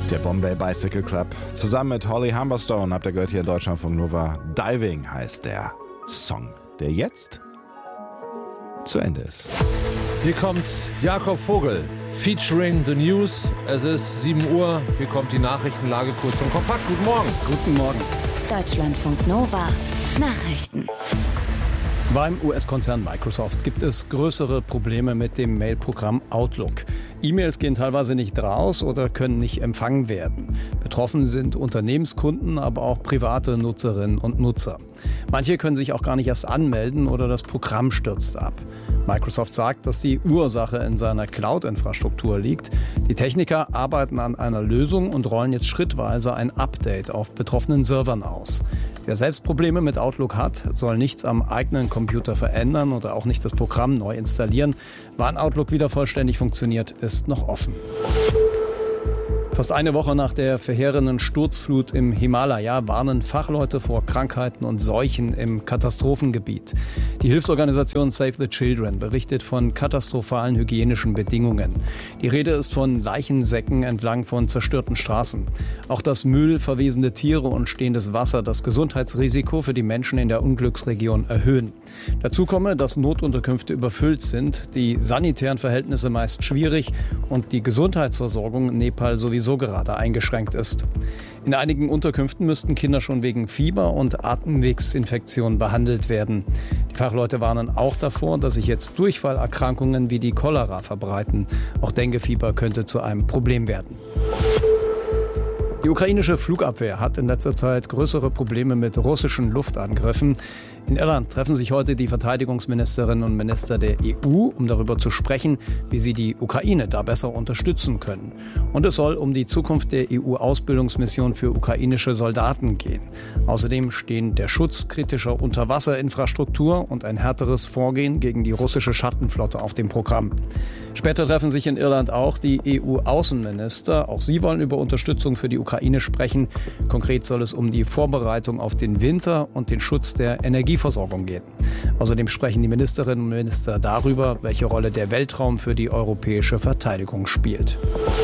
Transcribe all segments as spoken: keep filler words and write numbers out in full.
Der Bombay Bicycle Club. Zusammen mit Holly Humberstone habt ihr gehört hier in Deutschlandfunk Nova. Diving heißt der Song, der jetzt zu Ende ist. Hier kommt Jakob Vogel, featuring The News. Es ist sieben Uhr, hier kommt die Nachrichtenlage kurz und kompakt. Guten Morgen. Guten Morgen. Deutschlandfunk Nova. Nachrichten. Beim U S-Konzern Microsoft gibt es größere Probleme mit dem Mailprogramm Outlook. E-Mails gehen teilweise nicht raus oder können nicht empfangen werden. Betroffen sind Unternehmenskunden, aber auch private Nutzerinnen und Nutzer. Manche können sich auch gar nicht erst anmelden oder das Programm stürzt ab. Microsoft sagt, dass die Ursache in seiner Cloud-Infrastruktur liegt. Die Techniker arbeiten an einer Lösung und rollen jetzt schrittweise ein Update auf betroffenen Servern aus. Wer selbst Probleme mit Outlook hat, soll nichts am eigenen Computer verändern oder auch nicht das Programm neu installieren. Wann Outlook wieder vollständig funktioniert, ist noch offen. Fast eine Woche nach der verheerenden Sturzflut im Himalaya warnen Fachleute vor Krankheiten und Seuchen im Katastrophengebiet. Die Hilfsorganisation Save the Children berichtet von katastrophalen hygienischen Bedingungen. Die Rede ist von Leichensäcken entlang von zerstörten Straßen. Auch das Müll, verwesende Tiere und stehendes Wasser das Gesundheitsrisiko für die Menschen in der Unglücksregion erhöhen. Dazu komme, dass Notunterkünfte überfüllt sind, die sanitären Verhältnisse meist schwierig und die Gesundheitsversorgung in Nepal sowieso gerade eingeschränkt ist. In einigen Unterkünften müssten Kinder schon wegen Fieber und Atemwegsinfektionen behandelt werden. Die Fachleute warnen auch davor, dass sich jetzt Durchfallerkrankungen wie die Cholera verbreiten. Auch Denguefieber könnte zu einem Problem werden. Die ukrainische Flugabwehr hat in letzter Zeit größere Probleme mit russischen Luftangriffen. In Irland treffen sich heute die Verteidigungsministerinnen und Minister der E U, um darüber zu sprechen, wie sie die Ukraine da besser unterstützen können. Und es soll um die Zukunft der E U-Ausbildungsmission für ukrainische Soldaten gehen. Außerdem stehen der Schutz kritischer Unterwasserinfrastruktur und ein härteres Vorgehen gegen die russische Schattenflotte auf dem Programm. Später treffen sich in Irland auch die E U-Außenminister. Auch sie wollen über Unterstützung für die Ukraine sprechen. Konkret soll es um die Vorbereitung auf den Winter und den Schutz der Energieversorgung gehen. Außerdem sprechen die Ministerinnen und Minister darüber, welche Rolle der Weltraum für die europäische Verteidigung spielt.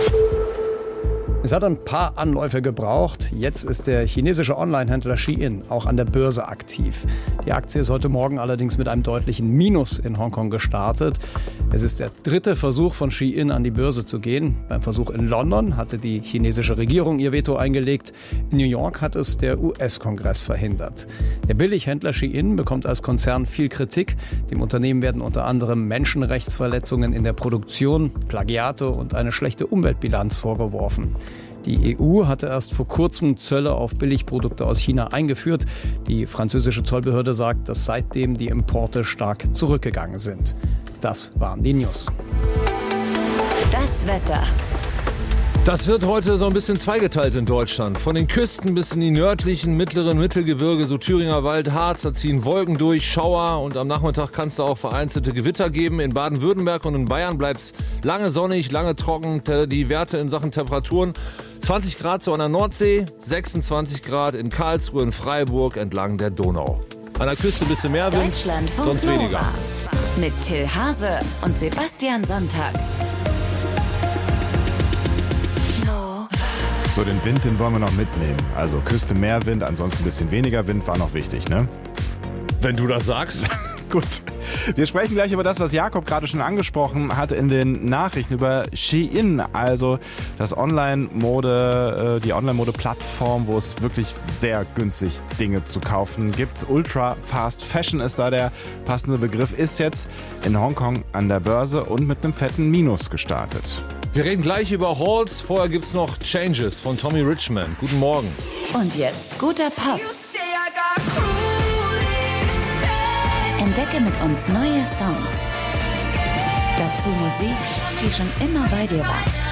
Es hat ein paar Anläufe gebraucht. Jetzt ist der chinesische Onlinehändler Shein auch an der Börse aktiv. Die Aktie ist heute Morgen allerdings mit einem deutlichen Minus in Hongkong gestartet. Es ist der dritte Versuch von Shein an die Börse zu gehen. Beim Versuch in London hatte die chinesische Regierung ihr Veto eingelegt. In New York hat es der U S-Kongress verhindert. Der Billighändler Shein bekommt als Konzern viel Kritik. Dem Unternehmen werden unter anderem Menschenrechtsverletzungen in der Produktion, Plagiate und eine schlechte Umweltbilanz vorgeworfen. Die E U hatte erst vor kurzem Zölle auf Billigprodukte aus China eingeführt. Die französische Zollbehörde sagt, dass seitdem die Importe stark zurückgegangen sind. Das waren die News. Das Wetter. Das wird heute so ein bisschen zweigeteilt in Deutschland. Von den Küsten bis in die nördlichen, mittleren Mittelgebirge, so Thüringer Wald, Harz, da ziehen Wolken durch, Schauer und am Nachmittag kann es da auch vereinzelte Gewitter geben. In Baden-Württemberg und in Bayern bleibt es lange sonnig, lange trocken. Die Werte in Sachen Temperaturen zwanzig Grad so an der Nordsee, sechsundzwanzig Grad in Karlsruhe, in Freiburg entlang der Donau. An der Küste ein bisschen mehr Wind, sonst weniger. Mit Till Hase und Sebastian Sonntag. So, den Wind, den wollen wir noch mitnehmen. Also Küste mehr Wind, ansonsten ein bisschen weniger Wind war noch wichtig, ne? Wenn du das sagst. Gut. Wir sprechen gleich über das, was Jakob gerade schon angesprochen hat in den Nachrichten, über Shein, also das Online-Mode, die Online-Mode-Plattform, wo es wirklich sehr günstig Dinge zu kaufen gibt. Ultra Fast Fashion ist da der passende Begriff, ist jetzt in Hongkong an der Börse und mit einem fetten Minus gestartet. Wir reden gleich über Halls, vorher gibt's noch Changes von Tommy Richman. Guten Morgen. Und jetzt guter Pop. Entdecke mit uns neue Songs. Dazu Musik, die schon immer bei dir war.